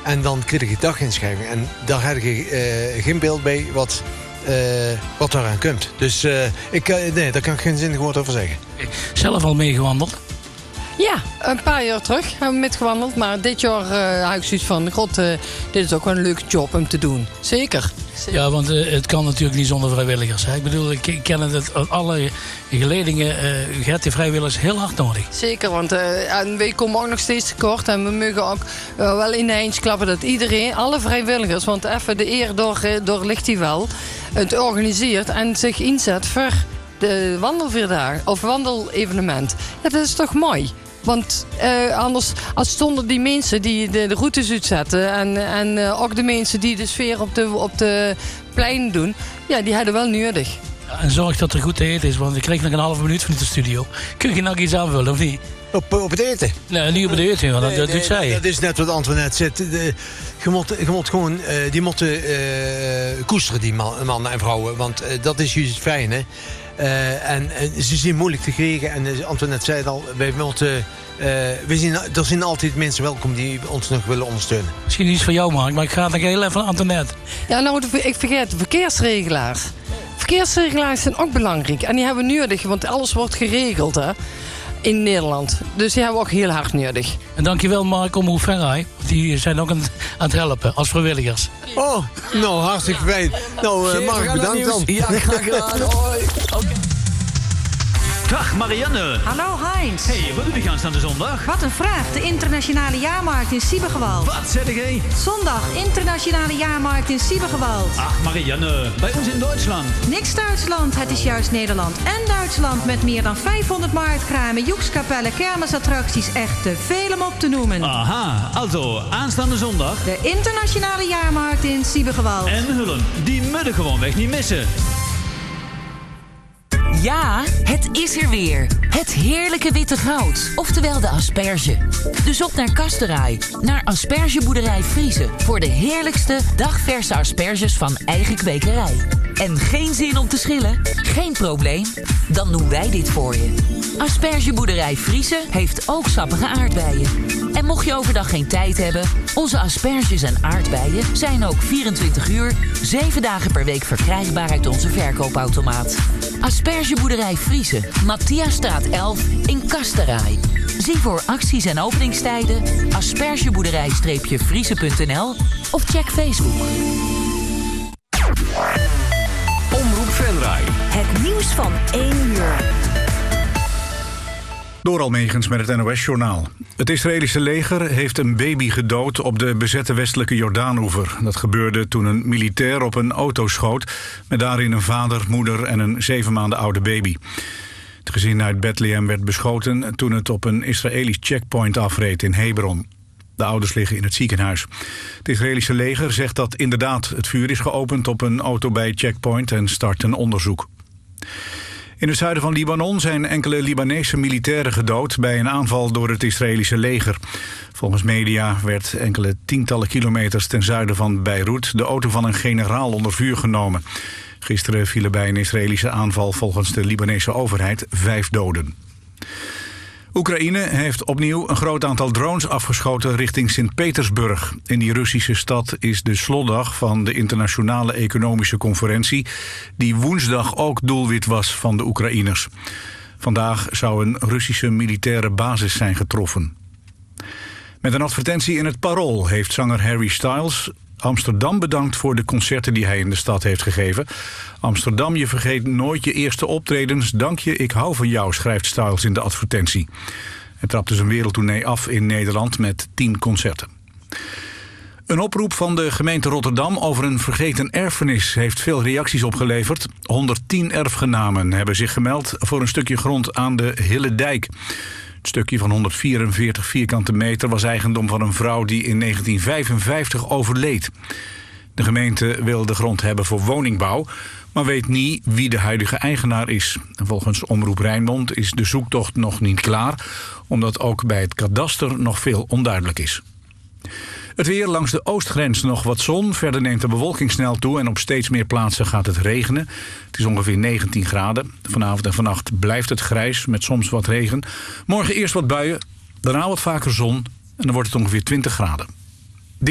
En dan kreeg ik daginschrijving. En daar had ik geen beeld bij wat daaraan komt. Dus daar kan ik geen zinnig woord over zeggen. Zelf al meegewandeld? Ja, een paar jaar terug hebben we metgewandeld. Maar dit jaar heb ik zoiets van... God, dit is ook wel een leuke job om te doen. Zeker. Ja, want het kan natuurlijk niet zonder vrijwilligers. Hè? Ik bedoel, ik ken het uit alle geledingen. Je hebt die vrijwilligers heel hard nodig. Zeker, want en wij komen ook nog steeds tekort. En we mogen ook wel in de eens klappen dat iedereen, alle vrijwilligers... want even de eer door ligt hij wel... het organiseert en zich inzet voor de wandelvierdaag of wandelevenement. Ja, dat is toch mooi? Want anders als stonden die mensen die de routes uitzetten... en ook de mensen die de sfeer op de pleinen doen... ja, die hadden wel nodig. Ja, en zorg dat er goed te eten is, want ik kreeg nog een halve minuut vanuit de studio. Kun je nog iets aanvullen, of niet? Op het eten? Nee, niet op het eten, want dat doet zij. Dat is net wat Antoinette zegt. Je moet gewoon... die moeten koesteren, die mannen en vrouwen. Want dat is juist het fijne. En ze zijn moeilijk te krijgen. En Antoinette zei het al, er zijn altijd mensen welkom die ons nog willen ondersteunen. Misschien iets voor jou, Mark, maar ik ga nog heel even naar Antoinette. Ja, nou, ik vergeet de verkeersregelaars. Verkeersregelaars zijn ook belangrijk. En die hebben we nodig, want alles wordt geregeld hè, in Nederland. Dus die hebben we ook heel hard nodig. En dankjewel, Mark, om Ferrari. Die zijn ook aan het helpen als vrijwilligers. Oh, nou, hartstikke fijn. Nou, Mark, bedankt dan. Ja, graag gedaan. Hoi. Okay. Dag Marianne. Hallo Heinz. Hey, wat doe je aanstaande zondag? Wat een vraag. De internationale jaarmarkt in Siebergewald. Wat zeg jij? Zondag, internationale jaarmarkt in Siebergewald. Ach Marianne, bij ons in Duitsland. Niks Duitsland, het is juist Nederland en Duitsland... met meer dan 500 marktkramen, joekskapellen, kermisattracties... echt te veel om op te noemen. Aha, also, aanstaande zondag... de internationale jaarmarkt in Siebergewald. En Hullen, die moeten gewoon weg niet missen. Ja, het is er weer. Het heerlijke witte goud. Oftewel de asperge. Dus op naar Kasteraai. Naar Aspergeboerderij Friese. Voor de heerlijkste dagverse asperges van eigen kwekerij. En geen zin om te schillen? Geen probleem. Dan doen wij dit voor je. Aspergeboerderij Friese heeft ook sappige aardbeien. En mocht je overdag geen tijd hebben... onze asperges en aardbeien zijn ook 24 uur... 7 dagen per week verkrijgbaar uit onze verkoopautomaat. Aspergeboerderij Friese, Matthiasstraat 11 in Kasteraai. Zie voor acties en openingstijden aspergeboerderij-friese.nl of check Facebook. Omroep Venray. Het nieuws van 1 uur. Door Almegens met het NOS-journaal. Het Israëlische leger heeft een baby gedood op de bezette westelijke Jordaanoever. Dat gebeurde toen een militair op een auto schoot... met daarin een vader, moeder en een 7 maanden oude baby. Het gezin uit Bethlehem werd beschoten toen het op een Israëlisch checkpoint afreed in Hebron. De ouders liggen in het ziekenhuis. Het Israëlische leger zegt dat inderdaad het vuur is geopend op een auto bij het checkpoint en start een onderzoek. In het zuiden van Libanon zijn enkele Libanese militairen gedood bij een aanval door het Israëlische leger. Volgens media werd enkele tientallen kilometers ten zuiden van Beirut de auto van een generaal onder vuur genomen. Gisteren vielen bij een Israëlische aanval volgens de Libanese overheid 5 doden. Oekraïne heeft opnieuw een groot aantal drones afgeschoten richting Sint-Petersburg. In die Russische stad is de slotdag van de internationale economische conferentie... die woensdag ook doelwit was van de Oekraïners. Vandaag zou een Russische militaire basis zijn getroffen. Met een advertentie in het Parool heeft zanger Harry Styles Amsterdam bedankt voor de concerten die hij in de stad heeft gegeven. Amsterdam, je vergeet nooit je eerste optredens. Dank je, ik hou van jou, schrijft Styles in de advertentie. Hij trapte zijn wereldtournee af in Nederland met 10 concerten. Een oproep van de gemeente Rotterdam over een vergeten erfenis heeft veel reacties opgeleverd. 110 erfgenamen hebben zich gemeld voor een stukje grond aan de Hillendijk. Het stukje van 144 vierkante meter was eigendom van een vrouw die in 1955 overleed. De gemeente wil de grond hebben voor woningbouw, maar weet niet wie de huidige eigenaar is. En volgens Omroep Rijnmond is de zoektocht nog niet klaar, omdat ook bij het kadaster nog veel onduidelijk is. Het weer, langs de oostgrens nog wat zon. Verder neemt de bewolking snel toe en op steeds meer plaatsen gaat het regenen. Het is ongeveer 19 graden. Vanavond en vannacht blijft het grijs met soms wat regen. Morgen eerst wat buien, daarna wat vaker zon en dan wordt het ongeveer 20 graden.